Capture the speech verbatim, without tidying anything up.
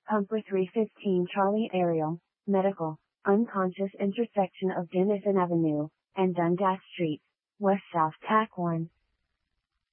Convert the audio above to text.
Pumper three fifteen Charlie Ariel, Medical, unconscious intersection of Denison Avenue and Dundas Street, West South Tack one.